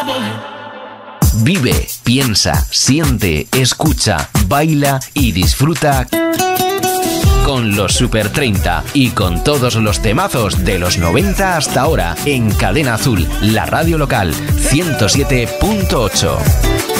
Vive, piensa, siente, escucha, baila y disfruta con los Super 30 y con todos los temazos de los 90 hasta ahora en Cadena Azul, la radio local 107.8.